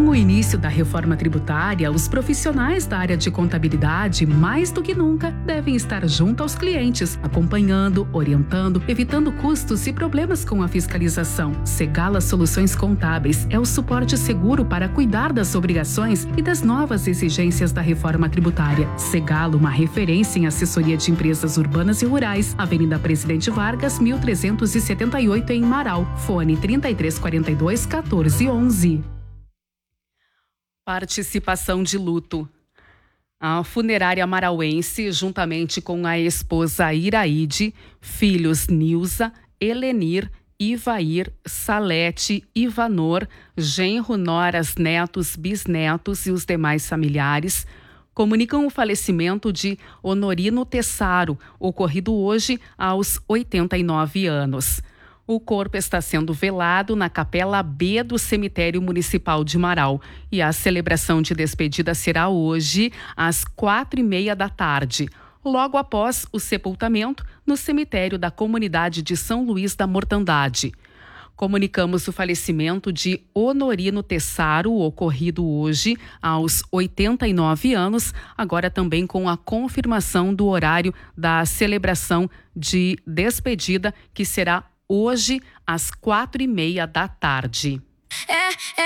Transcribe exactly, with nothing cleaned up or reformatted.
Com o início da reforma tributária, os profissionais da área de contabilidade, mais do que nunca, devem estar junto aos clientes, acompanhando, orientando, evitando custos e problemas com a fiscalização. Segala Soluções Contábeis é o suporte seguro para cuidar das obrigações e das novas exigências da reforma tributária. Segala, uma referência em assessoria de empresas urbanas e rurais, Avenida Presidente Vargas, mil trezentos e setenta e oito, em Marau. Fone trinta e três quarenta e dois, quatorze onze. Participação de luto. A funerária marauense, juntamente com a esposa Iraide, filhos Nilza, Helenir, Ivair, Salete, Ivanor, genro, noras, netos, bisnetos e os demais familiares, comunicam o falecimento de Honorino Tessaro, ocorrido hoje aos oitenta e nove anos. O corpo está sendo velado na Capela B do Cemitério Municipal de Marau e a celebração de despedida será hoje às quatro e meia da tarde, logo após o sepultamento no cemitério da comunidade de São Luís da Mortandade. Comunicamos o falecimento de Honorino Tessaro, ocorrido hoje aos oitenta e nove anos, agora também com a confirmação do horário da celebração de despedida, que será hoje às quatro e meia da tarde. É, é.